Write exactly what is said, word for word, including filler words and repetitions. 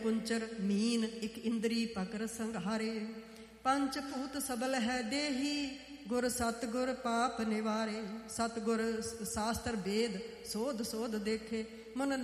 ਕੁੰਚਰ ਮੀਨ ਇੱਕ ਇੰਦਰੀ ਪਕਰ ਸੰਘਾਰੇ। ਪੰਚ ਭੂਤ ਸਬਲ ਹੈ ਦੇਹੀ, ਗੁਰ ਸਤਿਗੁਰ ਪਾਪ ਨਿਵਾਰੇ। ਸਤਿਗੁਰ ਸ਼ਾਸਤਰ ਵੇਦ ਸੋਧ ਸੋਧ ਦੇਖੇ, ਮਨ